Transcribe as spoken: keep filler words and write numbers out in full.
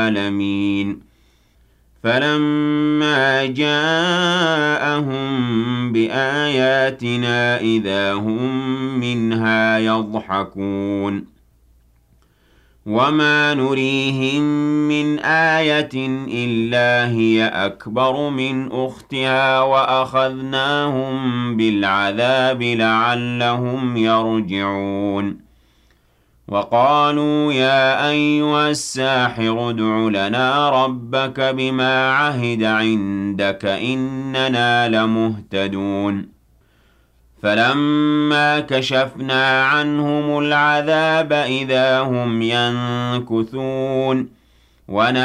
العالمين فَلَمَّا جَاءَهُم بِآيَاتِنَا إِذَا هُم مِّنْهَا يَضْحَكُونَ وَمَا نُرِيهِم مِّنْ آيَةٍ إِلَّا هِيَ أَكْبَرُ مِنْ أُخْتِهَا وَأَخَذْنَاهُم بِالْعَذَابِ لَعَلَّهُمْ يَرْجِعُونَ وَقَالُوا يَا أَيُّهَ السَّاحِرُ ادْعُ لَنَا رَبَّكَ بِمَا عَهِدَ عِندَكَ إِنَّنَا لَمُهْتَدُونَ فَلَمَّا كَشَفْنَا عَنْهُمُ الْعَذَابَ إِذَا هُمْ يَنكُثُونَ